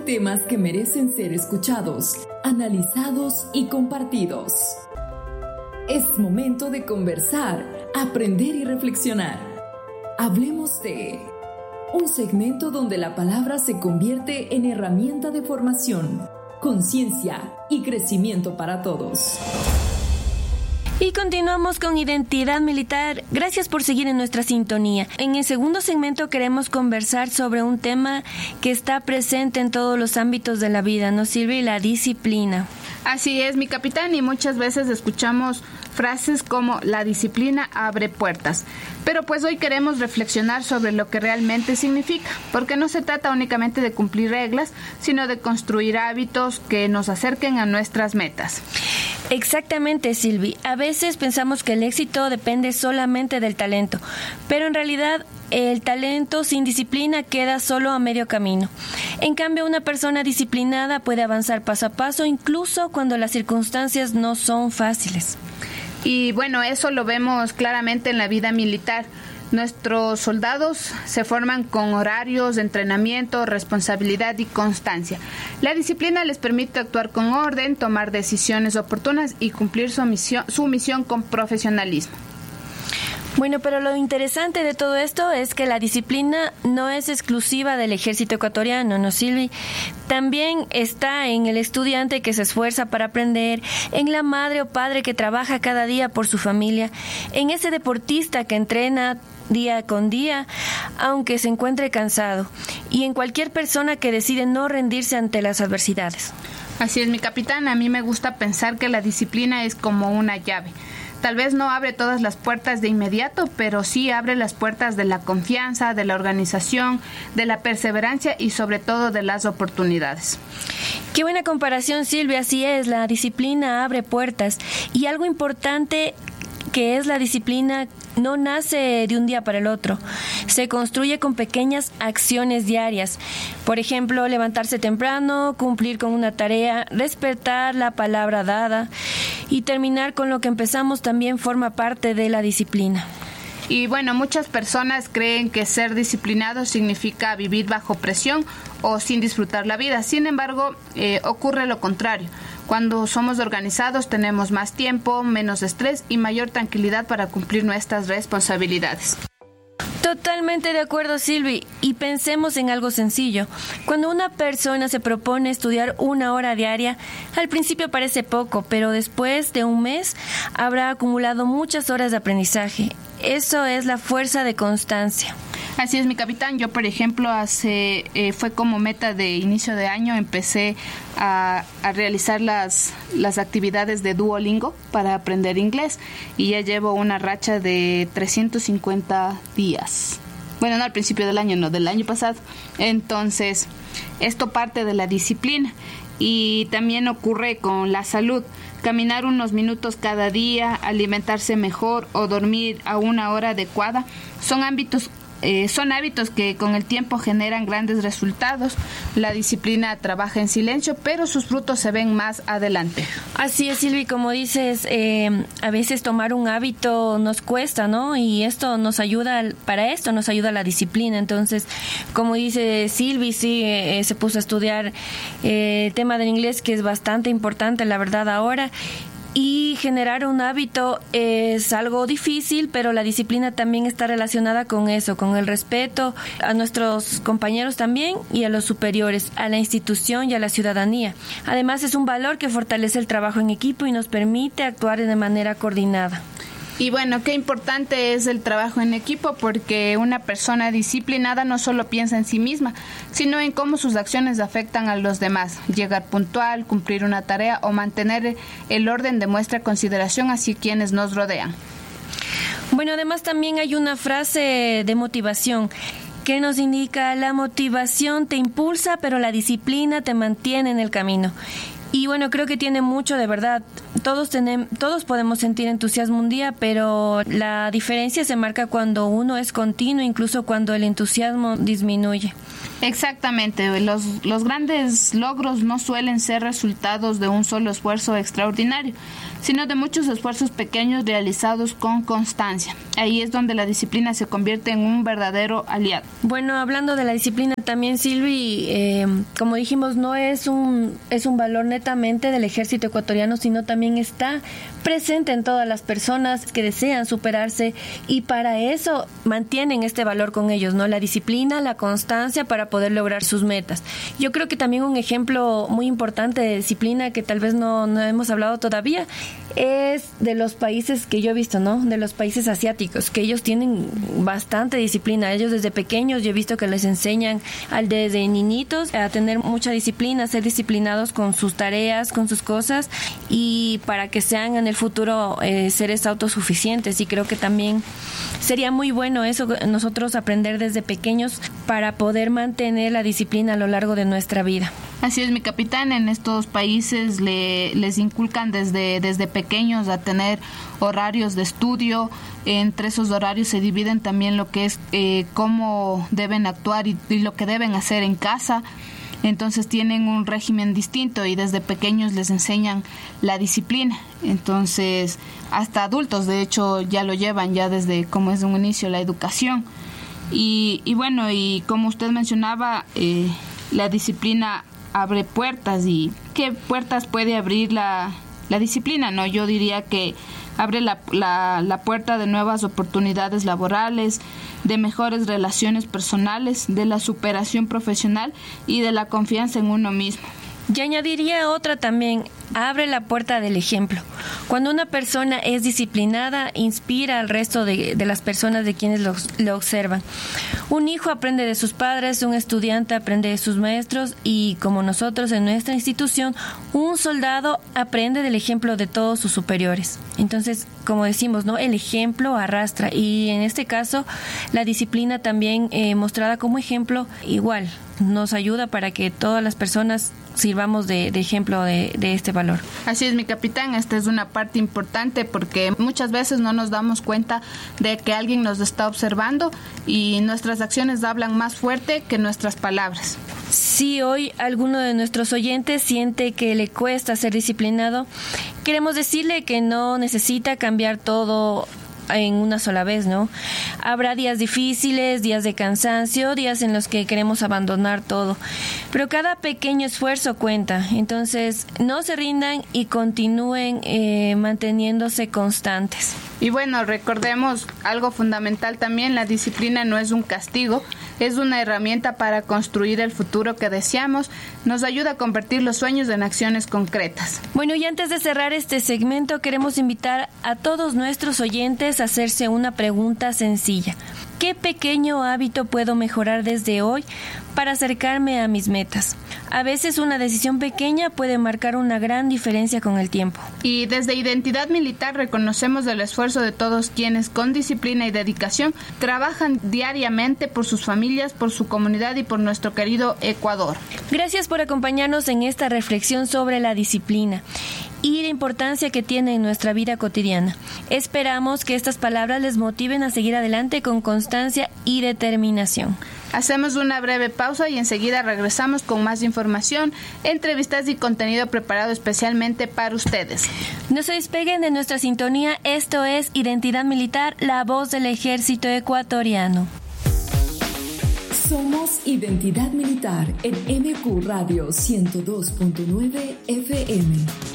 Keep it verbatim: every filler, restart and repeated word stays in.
temas que merecen ser escuchados, analizados y compartidos. Es momento de conversar, aprender y reflexionar. Hablemos de un segmento donde la palabra se convierte en herramienta de formación, conciencia y crecimiento para todos. Y continuamos con Identidad Militar. Gracias por seguir en nuestra sintonía. En el segundo segmento queremos conversar sobre un tema que está presente en todos los ámbitos de la vida, ¿no, Silvia? La disciplina. Así es, mi capitán, y muchas veces escuchamos frases como la disciplina abre puertas. Pero pues hoy queremos reflexionar sobre lo que realmente significa, porque no se trata únicamente de cumplir reglas, sino de construir hábitos que nos acerquen a nuestras metas. Exactamente, Silvi. A veces pensamos que el éxito depende solamente del talento, pero en realidad el talento sin disciplina queda solo a medio camino. En cambio, una persona disciplinada puede avanzar paso a paso, incluso cuando las circunstancias no son fáciles. Y bueno, eso lo vemos claramente en la vida militar. Nuestros soldados se forman con horarios de entrenamiento, responsabilidad y constancia. La disciplina les permite actuar con orden, tomar decisiones oportunas y cumplir su misión, su misión con profesionalismo. Bueno, pero lo interesante de todo esto es que la disciplina no es exclusiva del ejército ecuatoriano, ¿no, Silvi? También está en el estudiante que se esfuerza para aprender, en la madre o padre que trabaja cada día por su familia, en ese deportista que entrena día con día, aunque se encuentre cansado, y en cualquier persona que decide no rendirse ante las adversidades. Así es, mi capitán. A mí me gusta pensar que la disciplina es como una llave. Tal vez no abre todas las puertas de inmediato, pero sí abre las puertas de la confianza, de la organización, de la perseverancia y sobre todo de las oportunidades. Qué buena comparación, Silvia. Así es, la disciplina abre puertas. Y algo importante que es la disciplina no nace de un día para el otro. Se construye con pequeñas acciones diarias. Por ejemplo, levantarse temprano, cumplir con una tarea, respetar la palabra dada y terminar con lo que empezamos también forma parte de la disciplina. Y bueno, muchas personas creen que ser disciplinado significa vivir bajo presión o sin disfrutar la vida. Sin embargo, eh, ocurre lo contrario. Cuando somos organizados tenemos más tiempo, menos estrés y mayor tranquilidad para cumplir nuestras responsabilidades. Totalmente de acuerdo, Silvi. Y pensemos en algo sencillo. Cuando una persona se propone estudiar una hora diaria, al principio parece poco, pero después de un mes habrá acumulado muchas horas de aprendizaje. Eso es la fuerza de constancia. Así es, mi capitán. Yo, por ejemplo, hace eh, fue como meta de inicio de año, empecé a, a realizar las, las actividades de Duolingo para aprender inglés y ya llevo una racha de trescientos cincuenta días. Bueno, no al principio del año, no, del año pasado. Entonces, esto parte de la disciplina y también ocurre con la salud. Caminar unos minutos cada día, alimentarse mejor o dormir a una hora adecuada son ámbitos Eh, son hábitos que con el tiempo generan grandes resultados. La disciplina trabaja en silencio, pero sus frutos se ven más adelante. Así es, Silvi, como dices, eh, a veces tomar un hábito nos cuesta, ¿no? Y esto nos ayuda, para esto nos ayuda la disciplina. Entonces, como dice Silvi, sí, eh, se puso a estudiar eh, el tema del inglés, que es bastante importante, la verdad, ahora. Y generar un hábito es algo difícil, pero la disciplina también está relacionada con eso, con el respeto a nuestros compañeros también y a los superiores, a la institución y a la ciudadanía. Además, es un valor que fortalece el trabajo en equipo y nos permite actuar de manera coordinada. Y bueno, qué importante es el trabajo en equipo, porque una persona disciplinada no solo piensa en sí misma, sino en cómo sus acciones afectan a los demás. Llegar puntual, cumplir una tarea o mantener el orden demuestra consideración hacia quienes nos rodean. Bueno, además también hay una frase de motivación que nos indica: la motivación te impulsa, pero la disciplina te mantiene en el camino. Y bueno, creo que tiene mucho de verdad. Todos tenemos, todos podemos sentir entusiasmo un día, pero la diferencia se marca cuando uno es continuo, incluso cuando el entusiasmo disminuye. Exactamente, los, los grandes logros no suelen ser resultados de un solo esfuerzo extraordinario, sino de muchos esfuerzos pequeños realizados con constancia. Ahí es donde la disciplina se convierte en un verdadero aliado. Bueno, hablando de la disciplina también, Silvi, eh, como dijimos, no es un, es un valor netamente del ejército ecuatoriano, sino también está presente en todas las personas que desean superarse, y para eso mantienen este valor con ellos, ¿no? La disciplina, la constancia para poder lograr sus metas. Yo creo que también un ejemplo muy importante de disciplina que tal vez no, no hemos hablado todavía es de los países que yo he visto, ¿no? De los países asiáticos, que ellos tienen bastante disciplina. Ellos desde pequeños yo he visto que les enseñan al desde niñitos a tener mucha disciplina, a ser disciplinados con sus tareas, con sus cosas, y para que sean en el futuro eh, seres autosuficientes. Y creo que también sería muy bueno eso, nosotros aprender desde pequeños para poder mantener la disciplina a lo largo de nuestra vida. Así es, mi capitán. En estos países le, les inculcan desde, desde pequeños a tener horarios de estudio. Entre esos horarios se dividen también lo que es eh, cómo deben actuar y, y lo que deben hacer en casa. Entonces tienen un régimen distinto y desde pequeños les enseñan la disciplina. Entonces hasta adultos, de hecho, ya lo llevan ya desde como es un inicio la educación. Y, y bueno, y como usted mencionaba, eh, la disciplina abre puertas. ¿Y qué puertas puede abrir la, la disciplina? No, yo diría que abre la, la, la puerta de nuevas oportunidades laborales, de mejores relaciones personales, de la superación profesional y de la confianza en uno mismo. Yo añadiría otra también, abre la puerta del ejemplo. Cuando una persona es disciplinada, inspira al resto de, de las personas de quienes lo, lo observan. Un hijo aprende de sus padres, un estudiante aprende de sus maestros y, como nosotros en nuestra institución, un soldado aprende del ejemplo de todos sus superiores. Entonces, como decimos, ¿no? El ejemplo arrastra, y en este caso la disciplina también eh, mostrada como ejemplo igual nos ayuda para que todas las personas sirvamos de, de ejemplo de, de este valor. Así es, mi capitán, esta es una parte importante porque muchas veces no nos damos cuenta de que alguien nos está observando y nuestras acciones hablan más fuerte que nuestras palabras. Si hoy alguno de nuestros oyentes siente que le cuesta ser disciplinado, queremos decirle que no necesita cambiar todo en una sola vez, ¿no? Habrá días difíciles, días de cansancio, días en los que queremos abandonar todo, pero cada pequeño esfuerzo cuenta. Entonces, no se rindan y continúen eh, manteniéndose constantes. Y bueno, recordemos algo fundamental también: la disciplina no es un castigo, es una herramienta para construir el futuro que deseamos, nos ayuda a convertir los sueños en acciones concretas. Bueno, y antes de cerrar este segmento, queremos invitar a todos nuestros oyentes a hacerse una pregunta sencilla. ¿Qué pequeño hábito puedo mejorar desde hoy para acercarme a mis metas? A veces una decisión pequeña puede marcar una gran diferencia con el tiempo. Y desde Identidad Militar reconocemos el esfuerzo de todos quienes con disciplina y dedicación trabajan diariamente por sus familias, por su comunidad y por nuestro querido Ecuador. Gracias por acompañarnos en esta reflexión sobre la disciplina y la importancia que tiene en nuestra vida cotidiana. Esperamos que estas palabras les motiven a seguir adelante con constancia y determinación. Hacemos una breve pausa y enseguida regresamos con más información, entrevistas y contenido preparado especialmente para ustedes. No se despeguen de nuestra sintonía. Esto es Identidad Militar, la voz del ejército ecuatoriano. Somos Identidad Militar en M Q Radio ciento dos punto nueve F M.